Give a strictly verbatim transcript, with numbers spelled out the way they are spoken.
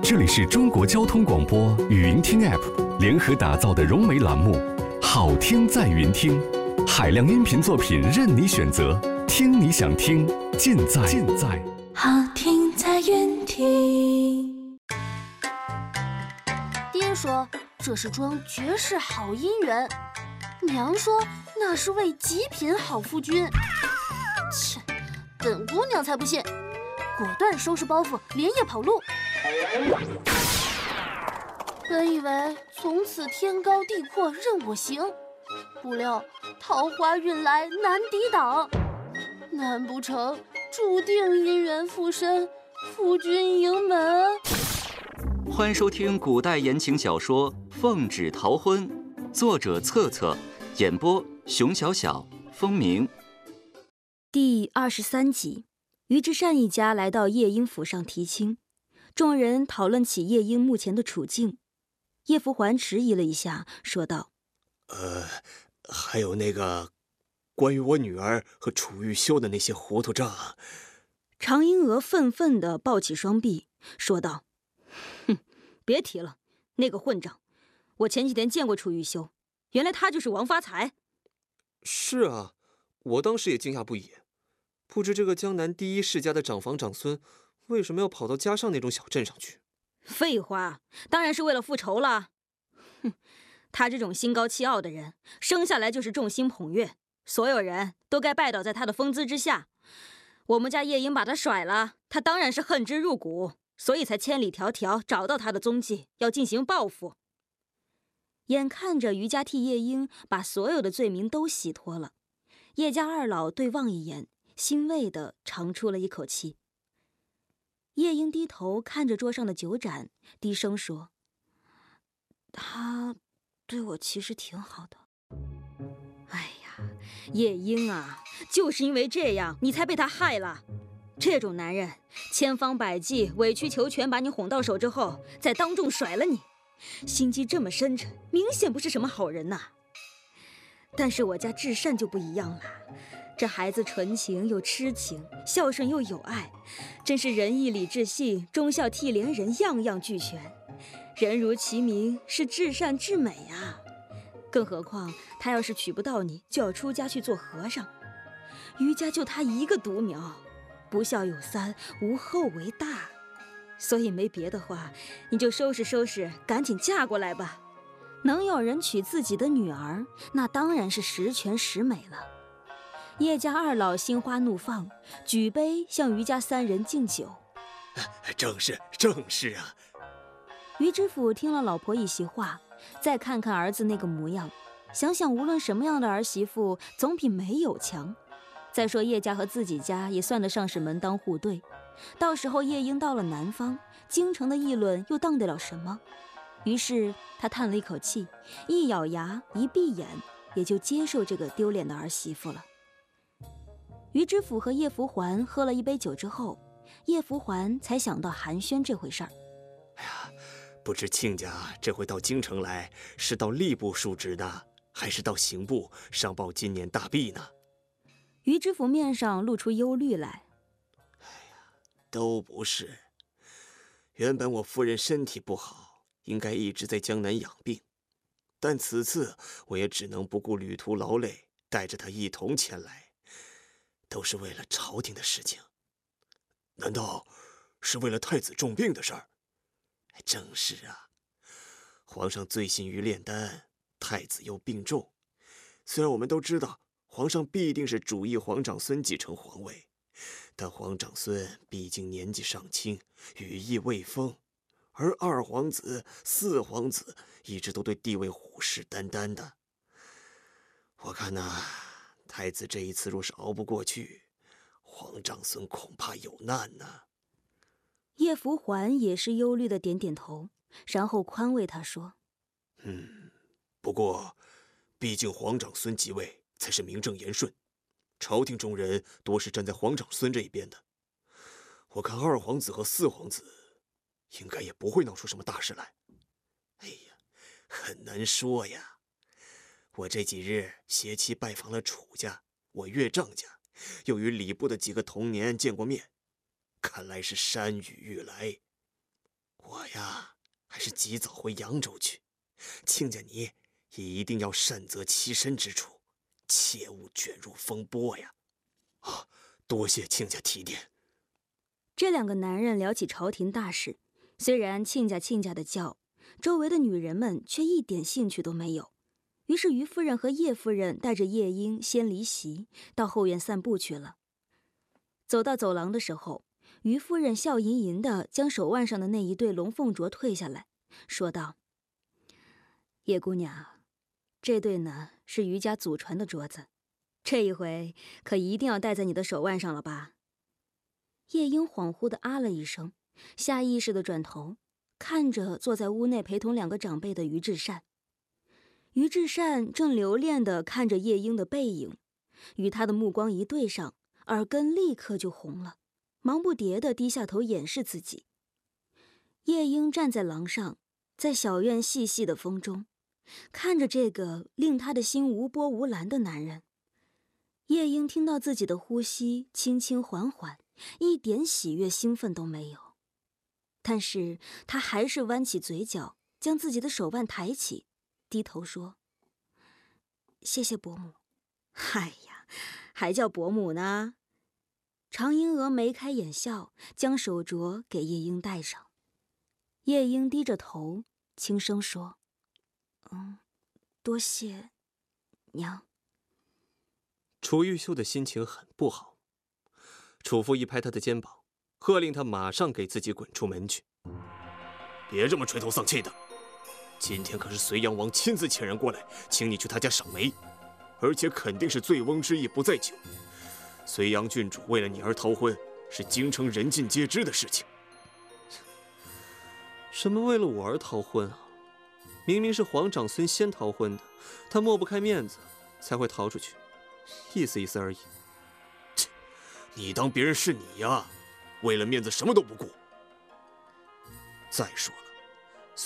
这里是中国交通广播语音听 App 联合打造的融媒栏目，好听在云听，海量音频作品任你选择，听你想听，尽在尽在好听在云听。 爹说这是桩绝世好姻缘，娘说那是位极品好夫君。切，本姑娘才不信，果断收拾包袱，连夜跑路。本以为从此天高地阔任我行，不料桃花运来难抵挡，难不成注定姻缘附身，夫君迎门？ 欢迎收听古代言情小说《奉旨逃婚》，作者策策，演播熊小小、风鸣。 第二十三集，于之善一家来到叶婴府上提亲，众人讨论起叶婴目前的处境。叶福环迟疑了一下，说道：“ 呃，还有那个关于我女儿和楚玉修的那些糊涂账。” 常英娥愤愤地抱起双臂，说道：“哼，别提了，那个混账！我前几天见过楚玉修，原来他就是王发财。” 是啊，我当时也惊讶不已，不知这个江南第一世家的长房长孙，为什么要跑到家上那种小镇上去？ 废话，当然是为了复仇了。哼，他这种心高气傲的人，生下来就是众星捧月，所有人都该拜倒在他的风姿之下。我们家叶婴把他甩了，他当然是恨之入骨，所以才千里迢迢找到他的踪迹，要进行报复。眼看着余家替叶婴把所有的罪名都洗脱了，叶家二老对望一眼，欣慰地长出了一口气。叶婴低头看着桌上的酒盏，低声说：“他对我其实挺好的。”哎呀，叶婴啊，就是因为这样，你才被他害了。这种男人，千方百计、委曲求全把你哄到手之后，再当众甩了你，心机这么深沉，明显不是什么好人呐。但是我家至善就不一样了。这孩子纯情又痴情，孝顺又有爱，真是仁义礼智信、忠孝悌廉仁样样俱全。人如其名，是至善至美啊！更何况他要是娶不到你，就要出家去做和尚。余家就他一个独苗，不孝有三，无后为大。所以没别的话，你就收拾收拾，赶紧嫁过来吧。能有人娶自己的女儿，那当然是十全十美了。叶家二老心花怒放，举杯向余家三人敬酒。 正是正是啊！ 余知府听了老婆一席话，再看看儿子那个模样，想想无论什么样的儿媳妇，总比没有强。再说叶家和自己家也算得上是门当户对，到时候叶婴到了南方，京城的议论又当得了什么？于是他叹了一口气，一咬牙，一闭眼，也就接受这个丢脸的儿媳妇了。于知府和叶福环喝了一杯酒之后，叶福环才想到寒暄这回事儿。 哎呀，不知亲家这回到京城来，是到吏部述职呢，还是到刑部上报今年大弊呢？ 于知府面上露出忧虑来。 哎呀，都不是。原本我夫人身体不好，应该一直在江南养病，但此次我也只能不顾旅途劳累，带着她一同前来。都是为了朝廷的事情，难道是为了太子重病的事儿？正是啊，皇上醉心于炼丹，太子又病重。虽然我们都知道皇上必定是主意皇长孙继承皇位，但皇长孙毕竟年纪尚轻，羽翼未丰，而二皇子、四皇子一直都对地位虎视眈眈的。我看呐，太子这一次若是熬不过去，皇长孙恐怕有难呢。 叶福环也是忧虑的点点头，然后宽慰他说：“ 嗯，不过，毕竟皇长孙即位才是名正言顺，朝廷中人多是站在皇长孙这一边的。我看二皇子和四皇子，应该也不会闹出什么大事来。哎呀，很难说呀。我这几日携妻拜访了楚家、我岳丈家，又与礼部的几个童年见过面，看来是山雨欲来。 我呀，还是及早回扬州去。亲家你也一定要善择栖身之处，切勿卷入风波呀！啊，多谢亲家提点。 这两个男人聊起朝廷大事，虽然亲家亲家的叫，周围的女人们却一点兴趣都没有。于是于夫人和叶夫人带着叶英先离席，到后院散步去了。走到走廊的时候，于夫人笑吟吟地将手腕上的那一对龙凤镯退下来，说道：“叶姑娘，这对呢是于家祖传的镯子，这一回可一定要戴在你的手腕上了吧？”叶英恍惚地啊了一声，下意识地转头看着坐在屋内陪同两个长辈的于至善。于至善正留恋地看着叶英的背影，与他的目光一对上，耳根立刻就红了，忙不迭地低下头掩饰自己。叶英站在廊上，在小院细细的风中，看着这个令他的心无波无澜的男人。叶英听到自己的呼吸轻轻缓缓，一点喜悦兴奋都没有，但是他还是弯起嘴角，将自己的手腕抬起，低头说：“谢谢伯母。”“嗨呀，还叫伯母呢？”常银娥眉开眼笑，将手镯给叶英戴上。叶英低着头，轻声说：“嗯，多谢娘。” 楚玉秀的心情很不好，楚父一拍他的肩膀，喝令他马上给自己滚出门去。别这么垂头丧气的，今天可是隋阳王亲自遣人过来，请你去他家赏梅，而且肯定是醉翁之意不在酒。隋阳郡主为了你而逃婚，是京城人尽皆知的事情。什么为了我而逃婚啊？明明是皇长孙先逃婚的，他抹不开面子才会逃出去，意思意思而已。切，你当别人是你呀？为了面子什么都不顾。再说了，